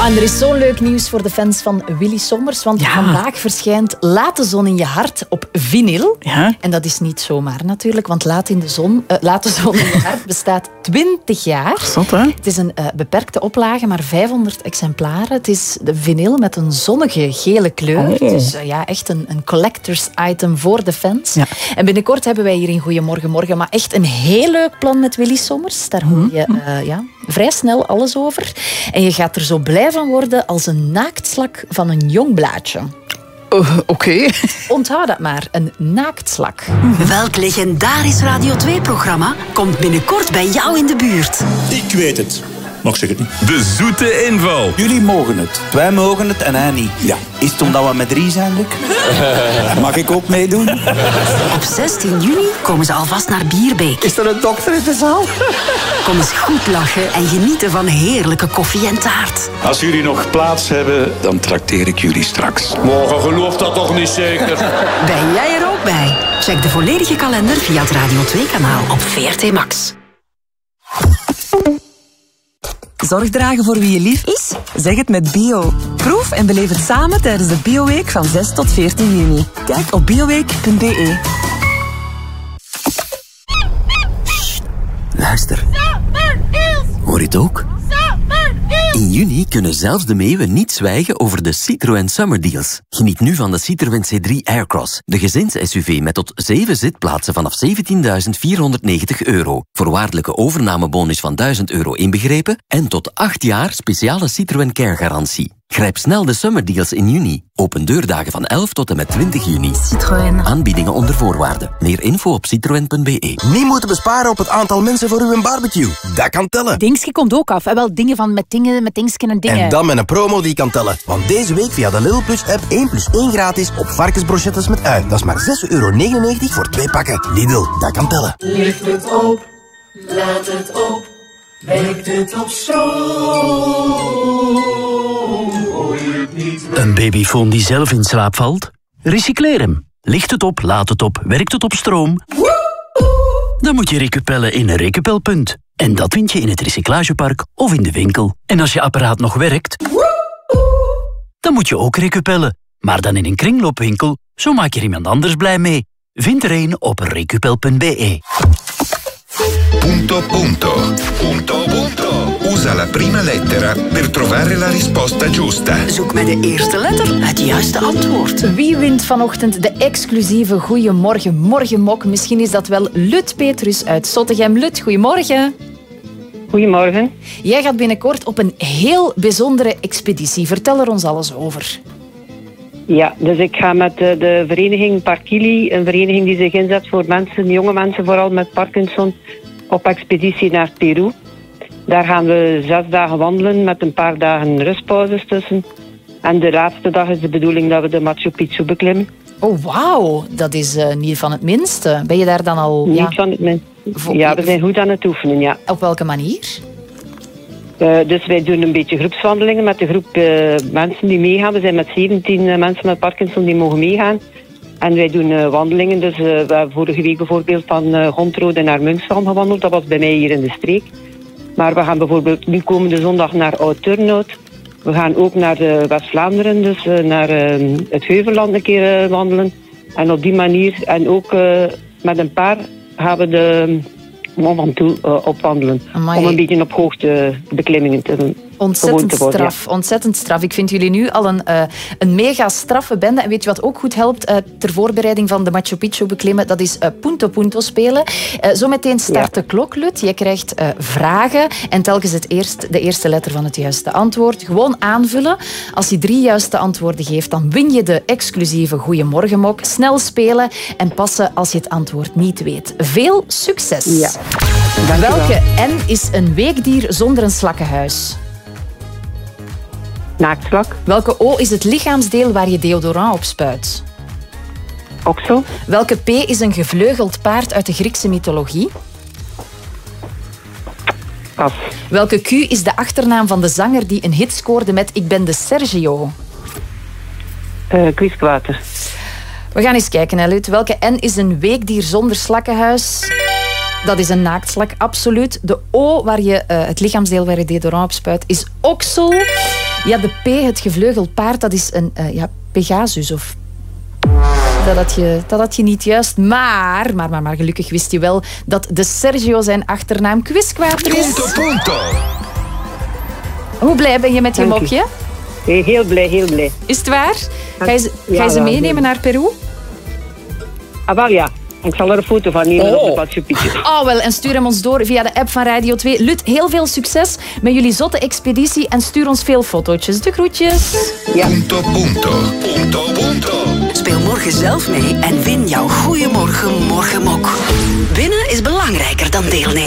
En er is zo'n leuk nieuws voor de fans van Willy Sommers, want vandaag verschijnt Laat de zon in je hart op vinyl. Ja? En dat is niet zomaar natuurlijk, want Laat de zon in je hart bestaat 20 jaar. Zot, hè? Het is een beperkte oplage, maar 500 exemplaren. Het is de vinyl met een zonnige gele kleur. Oh. Dus echt een collectors item voor de fans. Ja. En binnenkort hebben wij hier in Goeiemorgen Morgen maar echt een heel leuk plan met Willy Sommers. Daar hoor je vrij snel alles over. En je gaat er zo blij van worden als een naaktslak van een jong blaadje. Oké. Onthoud dat maar, een naaktslak. Welk legendarisch Radio 2-programma komt binnenkort bij jou in de buurt? Ik weet het. Maar ik zeg het niet. De zoete inval. Jullie mogen het. Wij mogen het en hij niet. Ja. Is het omdat we met 3 zijn, Luc? Mag ik ook meedoen? Op 16 juni komen ze alvast naar Bierbeek. Is er een dokter in de zaal? Kom eens goed lachen en genieten van heerlijke koffie en taart. Als jullie nog plaats hebben, dan trakteer ik jullie straks. Morgen gelooft dat toch niet zeker? Ben jij er ook bij? Check de volledige kalender via het Radio 2-kanaal op VRT Max. Zorg dragen voor wie je lief is? Zeg het met Bio. Proef en beleef het samen tijdens de Bioweek van 6 tot 14 juni. Kijk op bioweek.be. Luister. Hoor je het ook? In juni kunnen zelfs de meeuwen niet zwijgen over de Citroën Summer Deals. Geniet nu van de Citroën C3 Aircross, de gezins-SUV met tot 7 zitplaatsen vanaf €17.490. Voorwaardelijke overnamebonus van €1.000 inbegrepen en tot 8 jaar speciale Citroën Care-garantie. Grijp snel de Summer Deals in juni. Open deurdagen van 11 tot en met 20 juni. Citroën. Aanbiedingen onder voorwaarden. Meer info op citroen.be. Niet moeten besparen op het aantal mensen voor uw barbecue. Dat kan tellen. Dingsje komt ook af. Wel dingen van met dingsken en dingen. En dan met een promo die kan tellen. Want deze week via de Lidl Plus app 1 + 1 gratis op varkensbrochettes met ui. Dat is maar €6,99 voor 2 pakken. Lidl, dat kan tellen. Licht het op, laat het op, werkt het op stroom. Hoor je het niet? Een babyfoon die zelf in slaap valt? Recycleer hem. Licht het op, laat het op, werkt het op stroom? Dan moet je recupellen in een recupelpunt. En dat vind je in het recyclagepark of in de winkel. En als je apparaat nog werkt, dan moet je ook recupellen. Maar dan in een kringloopwinkel, zo maak je er iemand anders blij mee. Vind er een op recupel.be. Punto, punto. Punto, punto. Usa la prima lettera per trovare la risposta giusta. Zoek met de eerste letter het juiste antwoord. Wie wint vanochtend de exclusieve Goeiemorgen Morgenmok? Misschien is dat wel Lut Petrus uit Sottegem. Lut, goedemorgen. Goedemorgen. Jij gaat binnenkort op een heel bijzondere expeditie. Vertel er ons alles over. Ja, dus ik ga met de vereniging Parkili, een vereniging die zich inzet voor mensen, jonge mensen vooral met Parkinson, op expeditie naar Peru. Daar gaan we 6 dagen wandelen met een paar dagen rustpauzes tussen. En de laatste dag is de bedoeling dat we de Machu Picchu beklimmen. Oh, wauw. Dat is niet van het minste. Ben je daar dan al... Niet van het minste. Ja, we zijn goed aan het oefenen, ja. Op welke manier? Dus wij doen een beetje groepswandelingen met de groep mensen die meegaan. We zijn met 17 mensen met Parkinson die mogen meegaan. En wij doen wandelingen. Dus we hebben vorige week bijvoorbeeld van Gondrode naar Munkstam gewandeld. Dat was bij mij hier in de streek. Maar we gaan bijvoorbeeld nu komende zondag naar Oud-Turnhout. We gaan ook naar West-Vlaanderen, dus naar het Heuvelland een keer wandelen. En op die manier, en ook met een paar, gaan we de Mont Ventoux opwandelen. Amai. Om een beetje op hoogte beklimmingen te doen. Ontzettend straf, ontzettend straf. Ik vind jullie nu al een mega straffe bende. En weet je wat ook goed helpt ter voorbereiding van de Machu Picchu beklimmen? Dat is Punto Punto spelen. Zometeen start de klok, Lut. Je krijgt vragen en telkens de eerste letter van het juiste antwoord. Gewoon aanvullen. Als je 3 juiste antwoorden geeft, dan win je de exclusieve Goeiemorgenmok. Snel spelen en passen als je het antwoord niet weet. Veel succes! Ja. Welke N is een weekdier zonder een slakkenhuis? Naaktslak. Welke O is het lichaamsdeel waar je deodorant op spuit? Oksel. Welke P is een gevleugeld paard uit de Griekse mythologie? Pas. Welke Q is de achternaam van de zanger die een hit scoorde met Ik ben de Sergio? Quizquater. We gaan eens kijken, hè, Lut. Welke N is een weekdier zonder slakkenhuis? Dat is een naaktslak, absoluut. De O, waar je het lichaamsdeel waar je deodorant op spuit, is oksel. Ja, de P, het gevleugeld paard, dat is een Pegasus of... Dat had je niet juist. Maar gelukkig wist je wel dat de Sergio zijn achternaam Quizquater is. Punto. Hoe blij ben je met je mopje? Heel blij, heel blij. Is het waar? Ga je ze meenemen naar Peru? Ah, wel ja. Ik zal er een foto van nemen op de Machu Picchu. Oh, wel. En stuur hem ons door via de app van Radio 2. Lut, heel veel succes met jullie zotte expeditie en stuur ons veel fotootjes. De groetjes. Ja. Punto, punto. Punto, punto. Speel morgen zelf mee en win jouw Goeiemorgen Morgenmok. Winnen is belangrijker dan deelnemen.